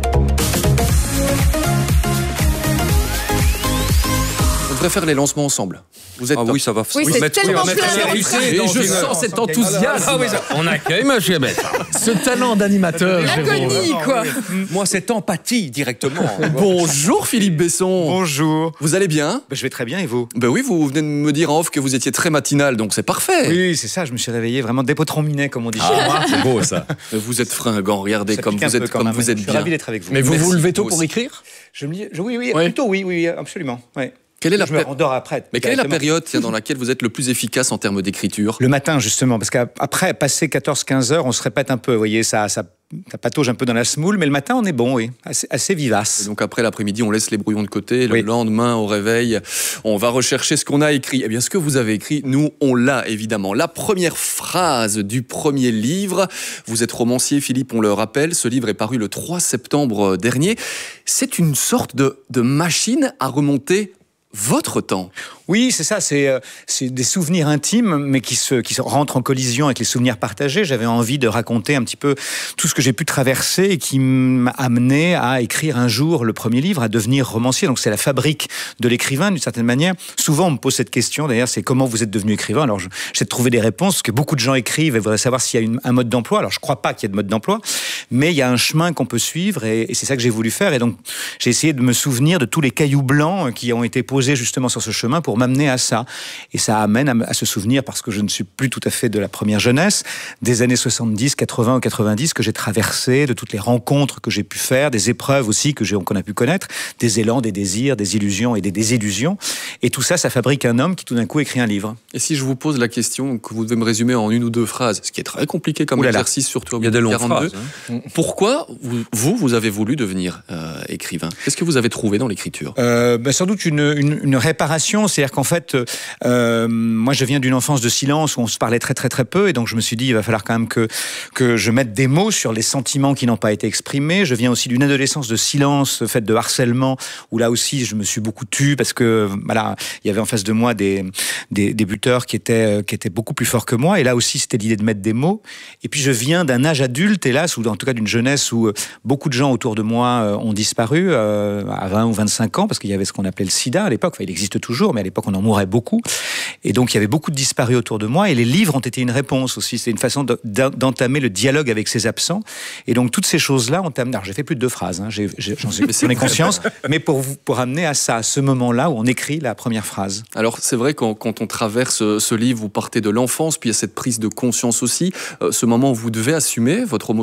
On devrait faire les lancements ensemble. Vous êtes ah oui, ça va. Oui, c'est tellement Et je sens cet enthousiasme. Ah oui, on accueille Monsieur Besson. Ce talent d'animateur. L'agonie, quoi. Moi, cette empathie directement. Bonjour Philippe Besson. Bonjour. Vous allez bien? Ben, je vais très bien et vous? Ben oui, vous venez de me dire en off que vous étiez très matinal, donc c'est parfait. Oui, c'est ça. Je me suis réveillé vraiment dépôtron minet, comme on dit. Ah, c'est beau ça. Vous êtes fringant. Regardez Ça comme pique un vous peu êtes, quand comme même. vous êtes Je suis bien. ravi d'être avec vous. Mais vous Merci, vous levez tôt vous pour aussi. écrire? Je me dis, je- oui, oui, Ouais. plutôt oui, oui, oui, absolument. Ouais. Quelle est la je me péri- rendors après. Mais quelle est la directement. période tiens, dans laquelle vous êtes le plus efficace en termes d'écriture? Le matin, justement, parce qu'après, passer quatorze quinze heures, on se répète un peu. Vous voyez, ça, ça, ça patauge un peu dans la semoule, mais le matin, on est bon, oui, assez, assez vivace. Et donc après l'après-midi, on laisse les brouillons de côté. Le Oui. lendemain, au réveil, on va rechercher ce qu'on a écrit. Eh bien, ce que vous avez écrit, nous, on l'a évidemment. La première phrase du premier livre. Vous êtes romancier, Philippe, on le rappelle. Ce livre est paru le trois septembre dernier. C'est une sorte de, de machine à remonter votre temps. Oui, c'est ça, c'est euh, c'est des souvenirs intimes, mais qui se, qui se rentrent en collision avec les souvenirs partagés. J'avais envie de raconter un petit peu tout ce que j'ai pu traverser et qui m'a amené à écrire un jour le premier livre, à devenir romancier. Donc c'est la fabrique de l'écrivain, d'une certaine manière. Souvent, on me pose cette question, d'ailleurs, c'est comment vous êtes devenu écrivain? Alors, je- j'essaie de trouver des réponses, parce que beaucoup de gens écrivent et voudraient savoir s'il y a une- un mode d'emploi. Alors, je crois pas qu'il y ait de mode d'emploi, mais il y a un chemin qu'on peut suivre, et, et c'est ça que j'ai voulu faire. Et donc, j'ai essayé de me souvenir de tous les cailloux blancs qui ont été posés justement sur ce chemin pour m'amener à ça. Et ça amène à, me- à se souvenir, parce que je ne suis plus tout à fait de la première jeunesse, des années soixante-dix, quatre-vingts ou quatre-vingt-dix que j'ai traversées, de toutes les rencontres que j'ai pu faire, des épreuves aussi que j'ai, qu'on a pu connaître, des élans, des désirs, des illusions et des désillusions. Et tout ça, ça fabrique un homme qui tout d'un coup écrit un livre. Et si je vous pose la question que vous devez me résumer en une ou deux phrases, ce qui est très compliqué comme Ouh là là. exercice, surtout à Il y a des longues quarante-deux, phrases, hein. pourquoi vous, vous, vous avez voulu devenir euh, écrivain? Qu'est-ce que vous avez trouvé dans l'écriture? Euh, ben, sans doute une, une, une réparation, c'est-à-dire qu'en fait, euh, moi je viens d'une enfance de silence où on se parlait très très très peu, et donc je me suis dit il va falloir quand même que que je mette des mots sur les sentiments qui n'ont pas été exprimés. Je viens aussi d'une adolescence de silence, faite de harcèlement, où là aussi je me suis beaucoup tu parce que voilà, il y avait en face de moi des des, des buteurs qui étaient qui étaient beaucoup plus forts que moi, et là aussi c'était l'idée de mettre des mots. Et puis je viens d'un âge adulte, hélas, ou en tout cas d'une jeunesse où beaucoup de gens autour de moi ont disparu euh, à vingt ou vingt-cinq ans, parce qu'il y avait ce qu'on appelait le sida à l'époque. Enfin, il existe toujours, mais à l'époque on en mourait beaucoup. Et donc il y avait beaucoup de disparus autour de moi, et les livres ont été une réponse aussi. C'est une façon de- d'entamer le dialogue avec ces absents. Et donc toutes ces choses-là ont amené. Alors j'ai fait plus de deux phrases, hein, j'ai- j'ai- j'en suis- j'en ai conscience, mais pour vous, pour amener à ça, à ce moment-là où on écrit la première phrase. Alors c'est vrai quand, quand on traverse euh, ce livre, vous partez de l'enfance, puis il y a cette prise de conscience aussi, euh, ce moment où vous devez assumer votre homosexualité.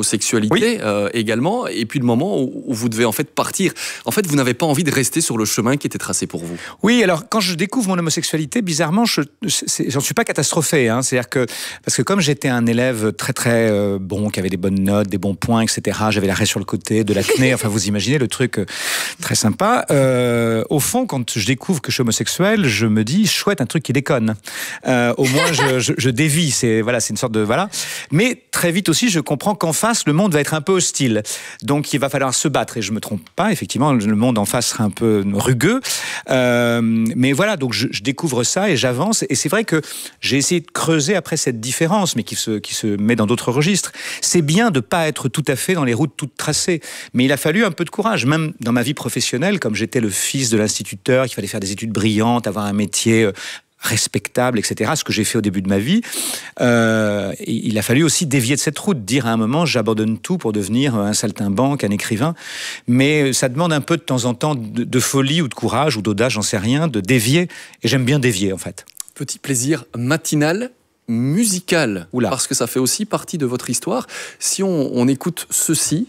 oui. euh, également, et puis le moment où, où vous devez en fait partir. En fait, vous n'avez pas envie de rester sur le chemin qui était tracé pour vous. Oui, alors quand je découvre mon homosexualité, bizarrement, je j'en suis pas catastrophé. Hein, c'est-à-dire que parce que comme j'étais un élève très très euh, bon, qui avait des bonnes notes, des bons points, et cetera. J'avais l'arrêt sur le côté, de l'acné. Enfin, vous imaginez le truc euh, très sympa. Euh, au fond, quand je découvre que je suis homosexuel, je me dis chouette, un truc qui déconne. Euh, au moins, je, je, je dévie. C'est voilà, c'est une sorte de voilà. Mais très vite aussi, je comprends qu'en face, le monde va être un peu hostile. Donc, il va falloir se battre. Et je me trompe pas. Effectivement, le monde en face sera un peu rugueux. Euh, mais voilà, donc je, je découvre ça et j'avance. Et c'est vrai que j'ai essayé de creuser après cette différence, mais qui se, qui se met dans d'autres registres. C'est bien de pas être tout à fait dans les routes toutes tracées. Mais il a fallu un peu de courage. Même dans ma vie professionnelle, comme j'étais le fils de l'instituteur, qu'il fallait faire des études brillantes, avoir un métier respectable, et cetera, ce que j'ai fait au début de ma vie, euh, il a fallu aussi dévier de cette route, dire à un moment, j'abandonne tout pour devenir un saltimbanque, un écrivain, mais ça demande un peu de temps en temps de, de folie ou de courage ou d'audace, j'en sais rien, de dévier, et j'aime bien dévier en fait. Petit plaisir matinal, musical, Oula. Parce que ça fait aussi partie de votre histoire. Si on, on écoute ceci,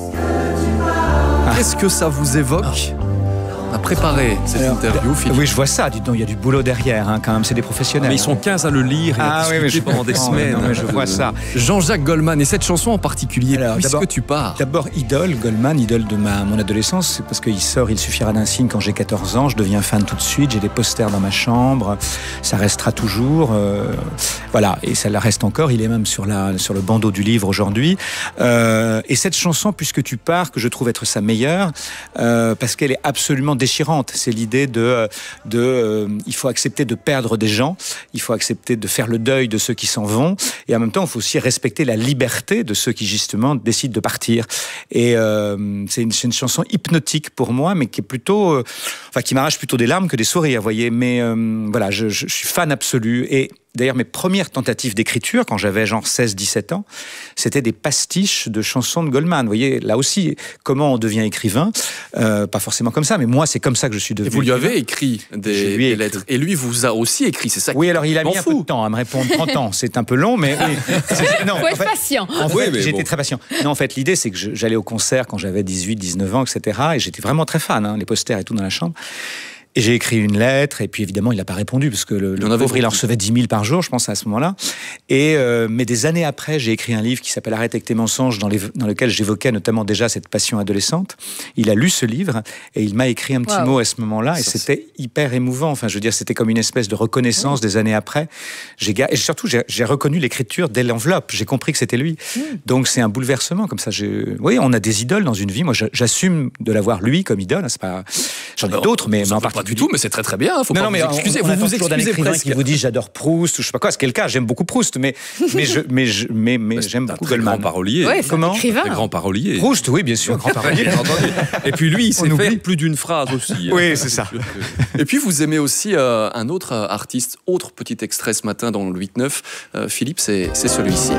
ah. qu'est-ce que ça vous évoque ? ah. On a préparé cette Alors, interview, Philippe. Oui, je vois ça. Dites donc, il y a du boulot derrière, hein, quand même. C'est des professionnels. Mais ils sont quinze à le lire et ah, à oui, discuter je pendant des semaines. Non, mais je vois ça. Jean-Jacques Goldman et cette chanson en particulier. Alors, puisque tu pars. D'abord, idole, Goldman, idole de ma, mon adolescence. C'est parce qu'il sort, il suffira d'un signe quand j'ai quatorze ans. Je deviens fan tout de suite. J'ai des posters dans ma chambre. Ça restera toujours. Euh, voilà. Et ça reste encore. Il est même sur, la, sur le bandeau du livre aujourd'hui. Euh, et cette chanson, puisque tu pars, que je trouve être sa meilleure, euh, parce qu'elle est absolument déchirante. C'est l'idée de, de euh, il faut accepter de perdre des gens, il faut accepter de faire le deuil de ceux qui s'en vont, et en même temps, il faut aussi respecter la liberté de ceux qui, justement, décident de partir. Et euh, c'est, une, c'est une chanson hypnotique pour moi, mais qui est plutôt, euh, enfin, qui m'arrache plutôt des larmes que des sourires, vous voyez. Mais euh, voilà, je, je, je suis fan absolu. Et d'ailleurs, mes premières tentatives d'écriture, quand j'avais genre seize dix-sept ans, c'était des pastiches de chansons de Goldman. Vous voyez, là aussi, comment on devient écrivain, euh, pas forcément comme ça, mais moi, c'est comme ça que je suis devenu. Et vous lui écrivain. avez écrit des, des lettres. Et lui vous a aussi écrit, c'est ça. Oui, alors il a mis un fou. peu de temps à me répondre, trente ans. C'est un peu long, mais oui. Il faut être en fait, patient. En fait, oui, mais j'étais bon. très patient. Non, en fait, l'idée, c'est que je, j'allais au concert quand j'avais dix-huit dix-neuf ans, et cetera. Et j'étais vraiment très fan, hein, les posters et tout dans la chambre. Et j'ai écrit une lettre, et puis évidemment, il n'a pas répondu, parce que le, le pauvre, il en recevait dix mille par jour, je pense, à ce moment-là. Et, euh, mais des années après, j'ai écrit un livre qui s'appelle Arrête avec tes mensonges, dans, les, dans lequel j'évoquais notamment déjà cette passion adolescente. Il a lu ce livre, et il m'a écrit un petit wow. mot à ce moment-là, et Ça, c'était c'est... hyper émouvant. Enfin, je veux dire, c'était comme une espèce de reconnaissance mmh. des années après. J'ai, et surtout, j'ai, j'ai reconnu l'écriture dès l'enveloppe. J'ai compris que c'était lui. Mmh. Donc, c'est un bouleversement, comme ça. J'ai... Oui, on a des idoles dans une vie. Moi, j'assume de l'avoir lui comme idole. C'est pas... J'en ai d'autres, mais, mais en pas du tout, mais c'est très très bien, faut non, pas non, mais vous excuser, on, on vous vous excusez presque. Qui vous dit j'adore Proust ou je sais pas quoi, ce qui est le cas, j'aime beaucoup Proust, mais mais je, mais, je, mais, mais bah, j'aime beaucoup Goldman. Grand parolier. Ouais, Comment écrivain. Très grand parolier. Proust, oui, bien sûr, grand parolier. Et puis lui, il sait faire plus d'une phrase aussi. Oui, c'est ça. Et puis vous aimez aussi euh, un autre artiste, autre petit extrait ce matin dans le huit neuf. Euh, Philippe, c'est, c'est celui-ci.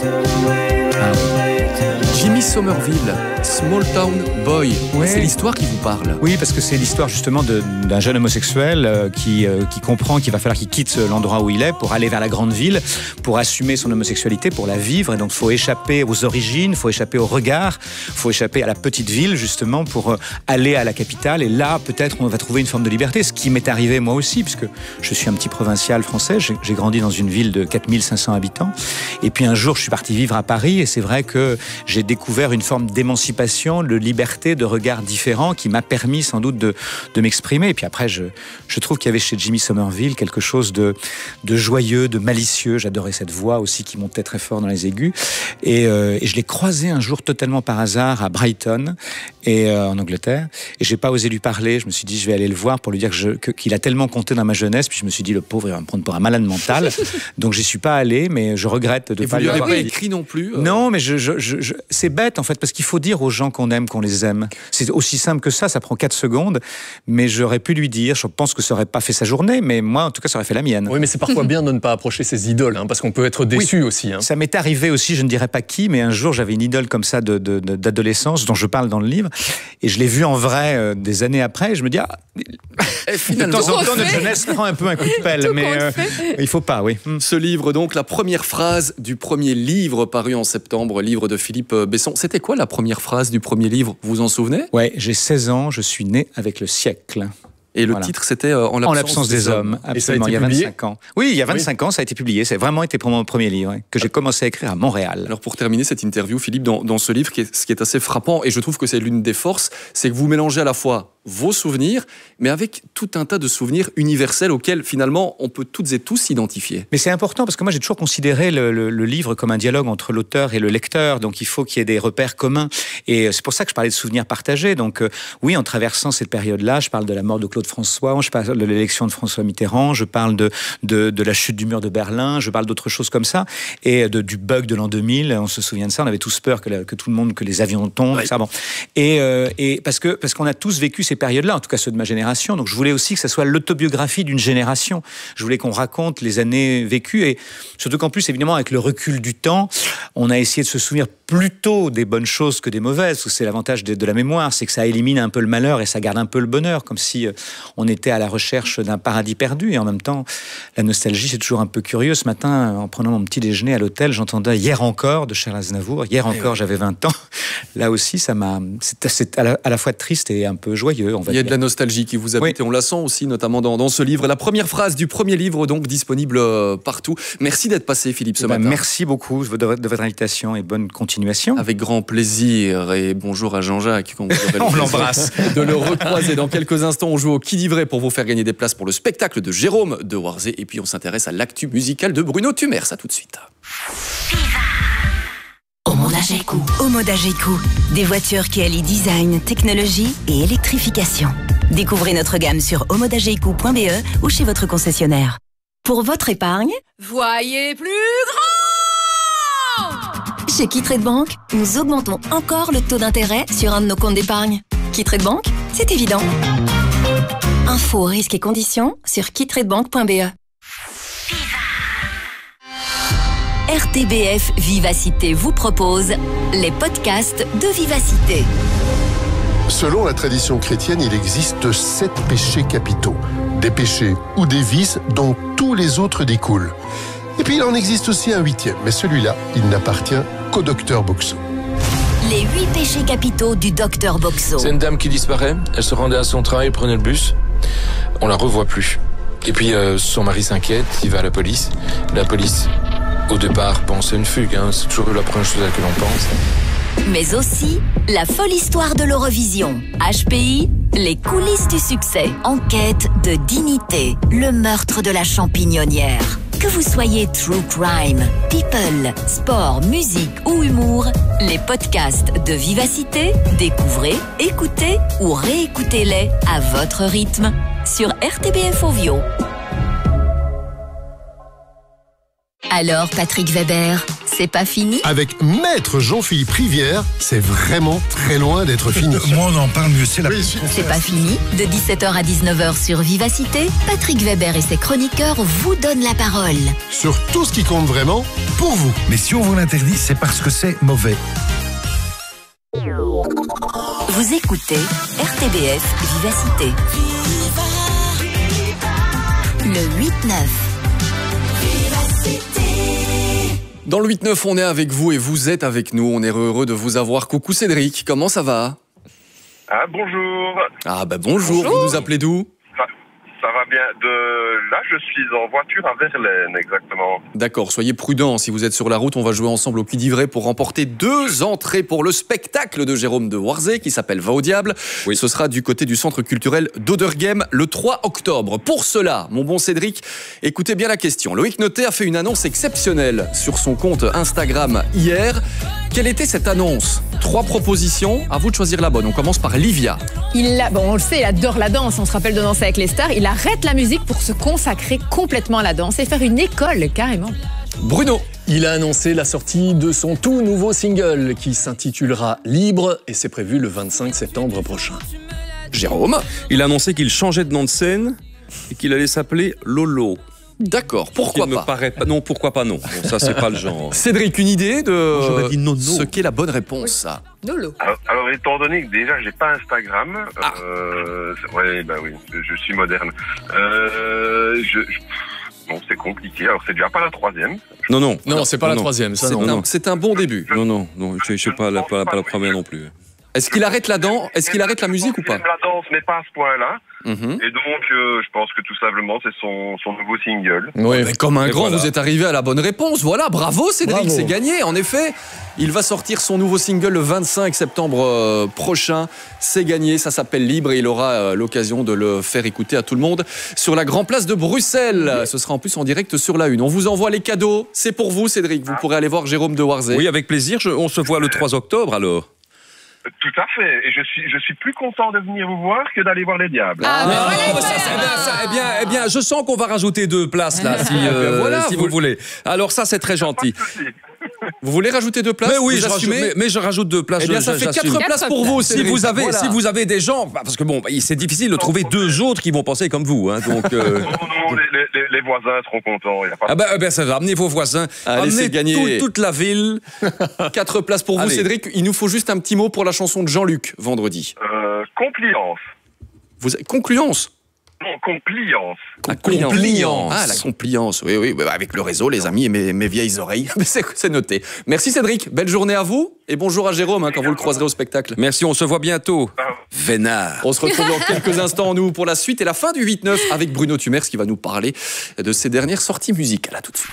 Ah. Jimmy Somerville, Small Town Boy. Ouais. C'est l'histoire qui vous parle. Oui, parce que c'est l'histoire justement de, d'un jeune homosexuel euh, qui, euh, qui comprend qu'il va falloir qu'il quitte l'endroit où il est pour aller vers la grande ville, pour assumer son homosexualité, pour la vivre. Et donc, il faut échapper aux origines, il faut échapper au regard, il faut échapper à la petite ville, justement, pour euh, aller à la capitale. Et là, peut-être, on va trouver une forme de liberté, ce qui m'est arrivé moi aussi, puisque je suis un petit provincial français. J'ai, j'ai grandi dans une ville de quatre mille cinq cents habitants. Et puis, un jour, je suis parti vivre à Paris. Et c'est vrai que j'ai découvert une forme d'émancipation, de liberté, de regard différent qui m'a permis sans doute de, de m'exprimer. Et puis après, je, je trouve qu'il y avait chez Jimmy Somerville quelque chose de, de joyeux, de malicieux. J'adorais cette voix aussi qui montait très fort dans les aigus. Et, euh, et je l'ai croisé un jour totalement par hasard à Brighton, et, euh, en Angleterre. Et j'ai pas osé lui parler. Je me suis dit, je vais aller le voir pour lui dire que je, que, qu'il a tellement compté dans ma jeunesse. Puis je me suis dit, le pauvre, il va me prendre pour un malade mental. Donc j'y suis pas allé, mais je regrette de et pas lui avoir pas écrit non plus. Euh... Non, mais je, je, je, je, c'est bête en fait, parce qu'il faut dire aux gens qu'on aime, qu'on les aime. C'est aussi simple que ça, ça prend quatre secondes, mais j'aurais pu lui dire, je pense que ça aurait pas fait sa journée, mais moi en tout cas ça aurait fait la mienne. Oui, mais c'est parfois bien de ne pas approcher ses idoles, hein, parce qu'on peut être déçu oui, aussi. Hein. Ça m'est arrivé aussi, je ne dirais pas qui, mais un jour j'avais une idole comme ça de, de, de, d'adolescence, dont je parle dans le livre, et je l'ai vue en vrai euh, des années après, et je me dis, ah, et finalement, de temps en temps notre jeunesse prend un peu un coup de pelle, mais euh, il faut pas, oui. Ce livre donc, la première phrase du premier livre paru en septembre, livre de de Philippe Besson. C'était quoi la première phrase du premier livre, vous vous en souvenez? Ouais, j'ai seize ans, je suis né avec le siècle. Et le Voilà. titre, c'était euh, En l'absence, En l'absence des, des hommes. hommes. Absolument, il y a vingt-cinq ans. Oui, il y a vingt-cinq oui. ans, ça a été publié. C'est vraiment été pour mon premier livre hein, que j'ai commencé à écrire à Montréal. Alors pour terminer cette interview, Philippe, dans, dans ce livre, qui est, ce qui est assez frappant, et je trouve que c'est l'une des forces, c'est que vous mélangez à la fois vos souvenirs, mais avec tout un tas de souvenirs universels auxquels finalement on peut toutes et tous s'identifier. Mais c'est important parce que moi j'ai toujours considéré le, le, le livre comme un dialogue entre l'auteur et le lecteur, donc il faut qu'il y ait des repères communs. Et c'est pour ça que je parlais de souvenirs partagés. Donc euh, oui, en traversant cette période-là, je parle de la mort de Claude François, je parle de l'élection de François Mitterrand, je parle de, de, de la chute du mur de Berlin, je parle d'autres choses comme ça, et de, du bug de l'an deux mille, on se souvient de ça, on avait tous peur que, la, que tout le monde, que les avions tombent, ouais. ça, bon. Et, euh, et parce que parce qu'on a tous vécu ces périodes-là, en tout cas ceux de ma génération, donc je voulais aussi que ça soit l'autobiographie d'une génération. Je voulais qu'on raconte les années vécues, et surtout qu'en plus, évidemment, avec le recul du temps, on a essayé de se souvenir plutôt des bonnes choses que des mauvaises. C'est l'avantage de, de la mémoire, c'est que ça élimine un peu le malheur et ça garde un peu le bonheur, comme si on était à la recherche d'un paradis perdu. Et en même temps, la nostalgie, c'est toujours un peu curieux. Ce matin, en prenant mon petit déjeuner à l'hôtel, j'entendais Hier encore de Charles Aznavour. Hier encore, oui. j'avais vingt ans. Là aussi, ça m'a, c'est, c'est à, la, à la fois triste et un peu joyeux. On va Il y a dire. de la nostalgie qui vous habite, oui. et on la sent aussi, notamment dans, dans ce livre. La première phrase du premier livre, donc disponible partout. Merci d'être passé, Philippe, ce ben, matin. Merci beaucoup de, de votre invitation et bonne continuation. Avec grand plaisir, et bonjour à Jean-Jacques. On l'embrasse. De le recroiser dans quelques instants. On joue au Qui dit vrai pour vous faire gagner des places pour le spectacle de Jérôme de Warzé. Et puis on s'intéresse à l'actu musicale de Bruno Tumers. À tout de suite. Omodageku. Omodageku. Des voitures qui allient design, technologie et électrification. Découvrez notre gamme sur omodageku point b e ou chez votre concessionnaire. Pour votre épargne, voyez plus grand! Chez Kittrade Bank, nous augmentons encore le taux d'intérêt sur un de nos comptes d'épargne. Kittrade Bank, c'est évident. Infos, risques et conditions sur kittradebank point b e. R T B F Vivacité vous propose les podcasts de Vivacité. Selon la tradition chrétienne, il existe sept péchés capitaux. Des péchés ou des vices dont tous les autres découlent. Et puis il en existe aussi un huitième, mais celui-là, il n'appartient qu'au docteur Boxo. Les huit péchés capitaux du docteur Boxo. C'est une dame qui disparaît, elle se rendait à son travail, prenait le bus, on la revoit plus. Et puis euh, son mari s'inquiète, il va à la police. La police, au départ, pense à une fugue, hein, c'est toujours la première chose à laquelle on pense. Mais aussi la folle histoire de l'Eurovision. H P I, les coulisses du succès. Enquête de dignité, le meurtre de la champignonnière. Que vous soyez true crime, people, sport, musique ou humour, les podcasts de Vivacité, découvrez, écoutez ou réécoutez-les à votre rythme sur R T B F Ovio. Alors, Patrick Weber, c'est pas fini? Avec Maître Jean-Philippe Rivière, c'est vraiment très loin d'être fini. Moi, on en parle mieux, c'est la... Oui, c'est pas fini. De dix-sept heures à dix-neuf heures sur Vivacité, Patrick Weber et ses chroniqueurs vous donnent la parole. Sur tout ce qui compte vraiment, pour vous. Mais si on vous l'interdit, c'est parce que c'est mauvais. Vous écoutez R T B F Vivacité. Le huit neuf. Dans le huit neuf, on est avec vous et vous êtes avec nous. On est heureux de vous avoir. Coucou Cédric, comment ça va? Ah, bonjour. Ah, bah bonjour, bonjour. Vous nous appelez d'où? ça, ça va bien. De là, je suis en voiture à Verlaine, exactement. D'accord, soyez prudents. Si vous êtes sur la route, on va jouer ensemble au Qui dit vrai pour remporter deux entrées pour le spectacle de Jérôme de Warzé qui s'appelle Va au diable. Oui. Ce sera du côté du centre culturel d'Oderghem le trois octobre. Pour cela, mon bon Cédric, écoutez bien la question. Loïc Noté a fait une annonce exceptionnelle sur son compte Instagram hier. Quelle était cette annonce? Trois propositions, à vous de choisir la bonne. On commence par Livia. Il a, bon, on le sait, il adore la danse, on se rappelle de Danser avec les stars. Il arrête la musique pour se consacrer complètement à la danse et faire une école, carrément. Bruno. Il a annoncé la sortie de son tout nouveau single qui s'intitulera Libre et c'est prévu le vingt-cinq septembre prochain. Jérôme. Il a annoncé qu'il changeait de nom de scène et qu'il allait s'appeler Lolo. D'accord, pourquoi Il pas, me paraît pas Non, pourquoi pas non. Bon, ça, c'est pas le genre. Cédric, une idée de J'aurais dit non, non. ce qu'est la bonne réponse? Oui. Lolo. Alors, alors, étant donné que déjà, j'ai pas Instagram, ah. euh, ouais, bah oui, je, je suis moderne. Euh, je, je, Non, c'est compliqué. Alors, c'est déjà pas la troisième. Non, non. Non, c'est pas non, la non. troisième, ça C'est non. un, non. c'est un bon début. Non, non, non, je ne sais pas, la- pas, pas la première non plus. Est-ce qu'il arrête la dent Est-ce qu'il arrête la musique ou pas? La danse, mais pas à ce point-là. Mhm. Et donc, euh, je pense que tout simplement, c'est son, son nouveau single. Oui. Mais comme un Et grand, voilà. vous êtes arrivé à la bonne réponse. Voilà, bravo Cédric, Bravo. c'est gagné. En effet, il va sortir son nouveau single le vingt-cinq septembre euh, prochain. C'est gagné, ça s'appelle Libre et il aura euh, l'occasion de le faire écouter à tout le monde sur la Grand Place de Bruxelles. Ce sera en plus en direct sur la une. On vous envoie les cadeaux. C'est pour vous Cédric. Vous pourrez aller voir Jérôme de Warzé. Oui, avec plaisir. Je- on se voit le trois octobre alors. Tout à fait. Et je suis, je suis plus content de venir vous voir que d'aller voir les Diables. Ah, ben voilà, Oh, ça, ça, eh bien, ça, eh bien, eh bien, je sens qu'on va rajouter deux places là, si, euh, Voilà, si vous- vous voulez. Alors ça, c'est très gentil. Vous voulez rajouter deux places? Mais oui, Vous je rajoute, assumez mais, mais je rajoute deux places. Eh bien, je- ça je- fait j'assume. quatre places pour vous. Si Cédric. vous avez, Voilà. si vous avez des gens, parce que bon, c'est difficile de trouver deux autres qui vont penser comme vous, hein, donc. euh, Non, non, les, les- les voisins seront contents. Il y a pas Ah ben, eh ben, ça va. Amenez vos voisins, Allez, c'est amenez gagné. tout- toute la ville. Quatre places pour vous Allez. Cédric. Il nous faut juste un petit mot pour la chanson de Jean-Luc vendredi. Euh, compliance. Vous concluance. Non, compliance. La compliance. Ah, la compliance. Oui, oui, bah, avec le réseau, les amis et mes, mes vieilles oreilles. Mais c'est c'est noté. Merci Cédric. Belle journée à vous. Et bonjour à Jérôme hein, quand vous le croiserez au spectacle. Merci, on se voit bientôt. Vénard. On se retrouve dans quelques instants, nous, pour la suite et la fin du huit neuf avec Bruno Tumers qui va nous parler de ses dernières sorties musicales. À tout de suite.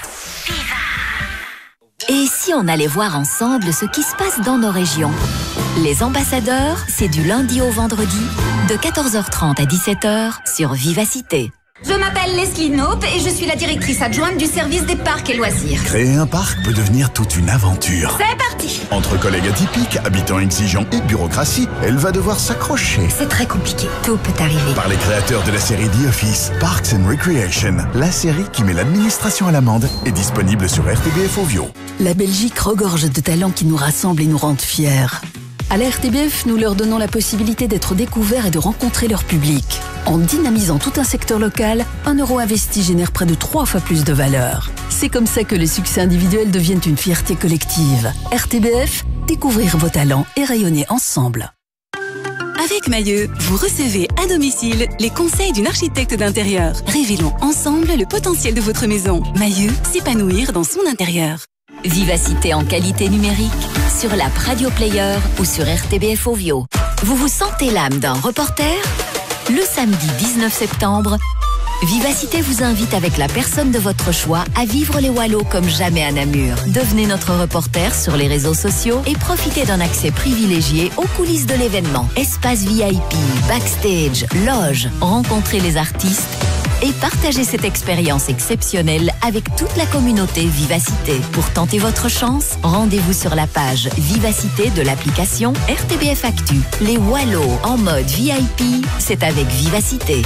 Et si on allait voir ensemble ce qui se passe dans nos régions? Les ambassadeurs, c'est du lundi au vendredi, de quatorze heures trente à dix-sept heures sur Vivacité. Je m'appelle Leslie Knope et je suis la directrice adjointe du service des parcs et loisirs. Créer un parc peut devenir toute une aventure. C'est parti! Entre collègues atypiques, habitants exigeants et bureaucratie, elle va devoir s'accrocher. C'est très compliqué. Tout peut arriver. Par les créateurs de la série The Office, Parks and Recreation, la série qui met l'administration à l'amende, est disponible sur R T B F Ovio. La Belgique regorge de talents qui nous rassemblent et nous rendent fiers. À la R T B F, nous leur donnons la possibilité d'être découverts et de rencontrer leur public. En dynamisant tout un secteur local, un euro investi génère près de trois fois plus de valeur. C'est comme ça que les succès individuels deviennent une fierté collective. R T B F, découvrir vos talents et rayonner ensemble. Avec Mailleux, vous recevez à domicile les conseils d'une architecte d'intérieur. Révélons ensemble le potentiel de votre maison. Mailleux, s'épanouir dans son intérieur. Vivacité en qualité numérique sur l'app Radio Player ou sur R T B F Ovio. Vous vous sentez l'âme d'un reporter? Le samedi dix-neuf septembre, Vivacité vous invite avec la personne de votre choix à vivre les Wallos comme jamais à Namur. Devenez notre reporter sur les réseaux sociaux et profitez d'un accès privilégié aux coulisses de l'événement. Espace V I P, backstage, loge, rencontrez les artistes et partagez cette expérience exceptionnelle avec toute la communauté Vivacité. Pour tenter votre chance, rendez-vous sur la page Vivacité de l'application R T B F Actu. Les Wallos en mode V I P, c'est avec Vivacité.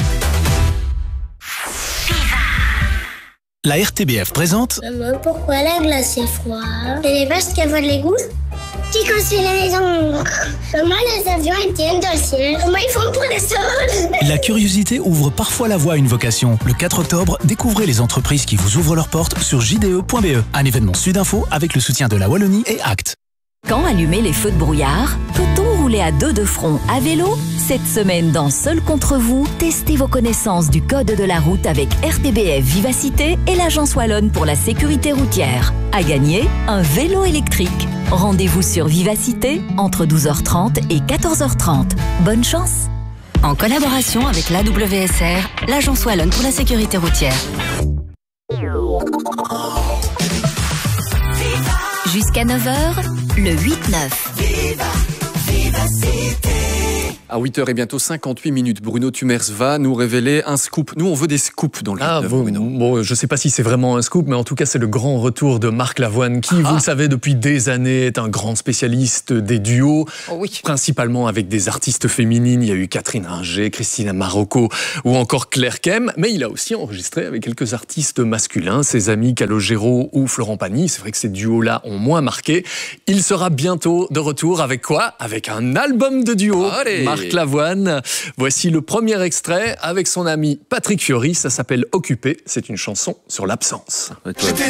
La R T B F présente Maman, pourquoi la glace est froide? Elle est parce qu'elle vole les goûts? Qui construit les maisons? Comment les avions tiennent dans le ciel? Comment ils font pour les sols? La curiosité ouvre parfois la voie à une vocation. Le quatre octobre, découvrez les entreprises qui vous ouvrent leurs portes sur j d e point b e. Un événement Sudinfo avec le soutien de la Wallonie et Act. Quand allumer les feux de brouillard? Peut-on rouler à deux de front à vélo? Cette semaine dans Seul contre vous, testez vos connaissances du code de la route avec R T B F Vivacité et l'Agence Wallonne pour la sécurité routière. À gagner, un vélo électrique. Rendez-vous sur Vivacité entre douze heures trente et quatorze heures trente. Bonne chance! En collaboration avec l'A W S R, l'Agence Wallonne pour la sécurité routière. Jusqu'à neuf heures, le huit neuf. À huit heures et bientôt cinquante-huit minutes, Bruno Tumers va nous révéler un scoop. Nous, on veut des scoops dans le Ah, huit neuf, bon, Bruno. bon, je ne sais pas si c'est vraiment un scoop, mais en tout cas, c'est le grand retour de Marc Lavoine, qui, Ah. vous le savez, depuis des années, est un grand spécialiste des duos, Oh oui. principalement avec des artistes féminines. Il y a eu Catherine Ringer, Christina Marocco ou encore Claire Kem, mais il a aussi enregistré avec quelques artistes masculins, ses amis Calogero ou Florent Pagny. C'est vrai que ces duos-là ont moins marqué. Il sera bientôt de retour avec quoi? Avec un album de duo. Allez. Marc Lavoine. Voici le premier extrait avec son ami Patrick Fiori. Ça s'appelle Occupé. C'est une chanson sur l'absence.